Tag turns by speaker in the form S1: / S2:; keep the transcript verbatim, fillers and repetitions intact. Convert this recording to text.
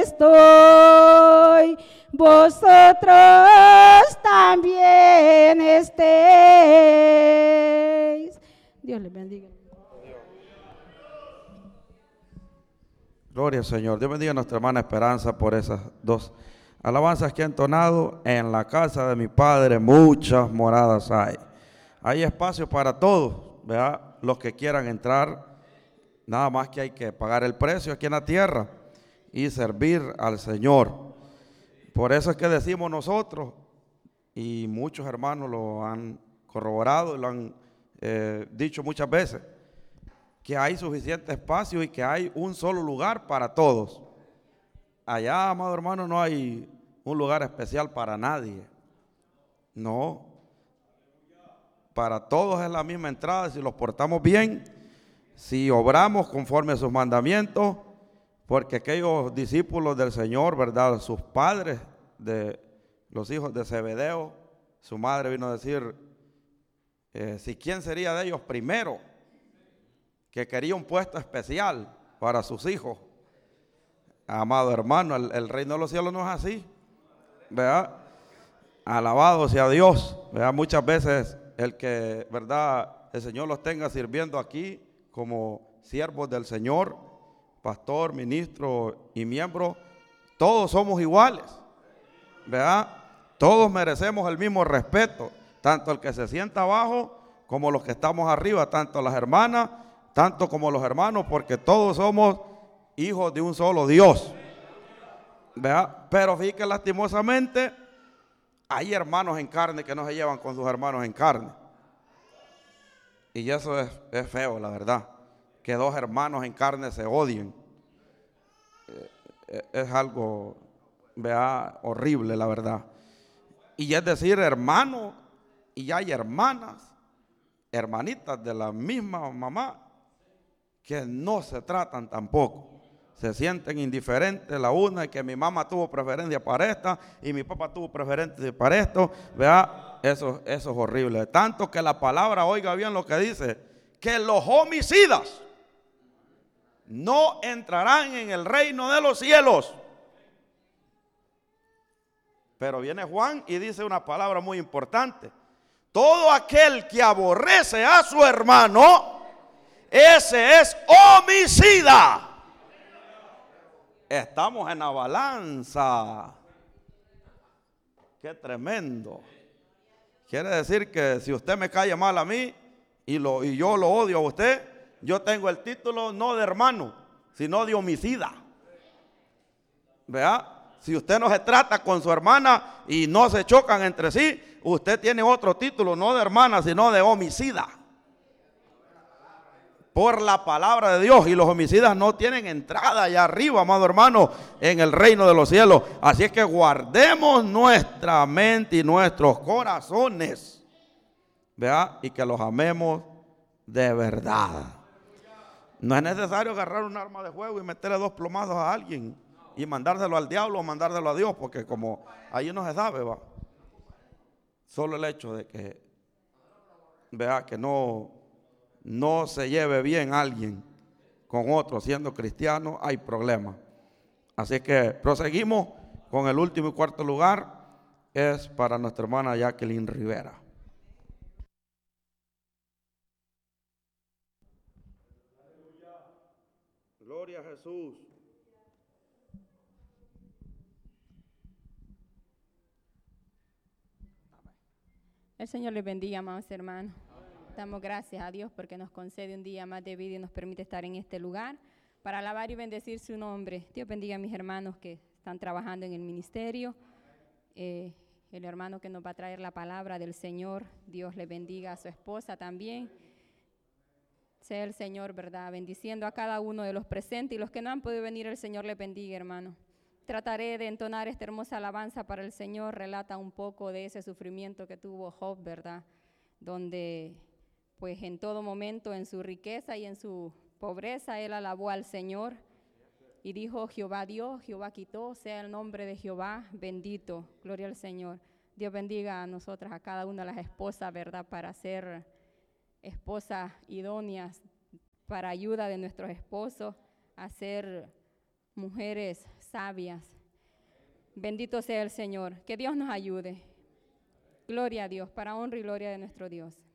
S1: estoy, vosotros también estéis. Dios les bendiga.
S2: Gloria al Señor. Dios bendiga a nuestra hermana Esperanza por esas dos alabanzas que ha entonado. En la casa de mi Padre muchas moradas hay. Hay espacio para todos, ¿verdad? Los que quieran entrar, nada más que hay que pagar el precio aquí en la tierra y servir al Señor. Por eso es que decimos nosotros, y muchos hermanos lo han corroborado y lo han eh, dicho muchas veces, que hay suficiente espacio y que hay un solo lugar para todos. Allá, amado hermano, no hay un lugar especial para nadie. No. Para todos es la misma entrada si los portamos bien, si obramos conforme a sus mandamientos, porque aquellos discípulos del Señor, ¿verdad? Sus padres, de los hijos de Zebedeo, su madre vino a decir, eh, si quién sería de ellos primero, que quería un puesto especial para sus hijos. Amado hermano, el, el reino de los cielos no es así, ¿verdad? Alabado sea Dios, ¿verdad? Muchas veces el que, ¿verdad?, el Señor los tenga sirviendo aquí como siervos del Señor, pastor, ministro y miembro, todos somos iguales, ¿verdad? Todos merecemos el mismo respeto, tanto el que se sienta abajo como los que estamos arriba, tanto las hermanas, tanto como los hermanos, porque todos somos hijos de un solo Dios, ¿verdad? Pero fíjate que lastimosamente hay hermanos en carne que no se llevan con sus hermanos en carne. Y eso es, es feo, la verdad. Que dos hermanos en carne se odien. Eh, es algo, vea, horrible, la verdad. Y es decir, hermanos, y hay hermanas, hermanitas de la misma mamá, que no se tratan tampoco. Se sienten indiferentes la una, y que mi mamá tuvo preferencia para esta y mi papá tuvo preferencia para esto, vea, eso, eso es horrible. Tanto que la palabra, oiga bien lo que dice, que los homicidas no entrarán en el reino de los cielos. Pero viene Juan y dice una palabra muy importante: todo aquel que aborrece a su hermano, ese es homicida. Estamos en la balanza. Qué tremendo. Quiere decir que si usted me cae mal a mí y, lo, y yo lo odio a usted, yo tengo el título no de hermano, sino de homicida. ¿Verdad? Si usted no se trata con su hermana y no se chocan entre sí, usted tiene otro título, no de hermana, sino de homicida. Por la palabra de Dios, y los homicidas no tienen entrada allá arriba, amado hermano, en el reino de los cielos. Así es que guardemos nuestra mente y nuestros corazones, ¿verdad? Y que los amemos de verdad. No es necesario agarrar un arma de fuego y meterle dos plomazos a alguien y mandárselo al diablo o mandárselo a Dios, porque como ahí no se sabe, va. Solo el hecho de que, vea, que no, no se lleve bien alguien con otro siendo cristiano, hay problema. Así que proseguimos con el último y cuarto lugar, es para nuestra hermana Jacqueline Rivera. Gloria a Jesús.
S1: El Señor les bendiga, amados hermanos. Damos gracias a Dios porque nos concede un día más de vida y nos permite estar en este lugar para alabar y bendecir su nombre. Dios bendiga a mis hermanos que están trabajando en el ministerio. Eh, el hermano que nos va a traer la palabra del Señor, Dios le bendiga a su esposa también. Sea el Señor, ¿verdad?, bendiciendo a cada uno de los presentes, y los que no han podido venir, el Señor les bendiga, hermano. Trataré de entonar esta hermosa alabanza para el Señor. Relata un poco de ese sufrimiento que tuvo Job, ¿verdad?, donde pues en todo momento, en su riqueza y en su pobreza, él alabó al Señor y dijo: Jehová dio, Jehová quitó, sea el nombre de Jehová bendito. Gloria al Señor. Dios bendiga a nosotras, a cada una de las esposas, ¿verdad?, para ser esposas idóneas, para ayuda de nuestros esposos, a ser mujeres sabias. Bendito sea el Señor. Que Dios nos ayude. Gloria a Dios, para honra y gloria de nuestro Dios.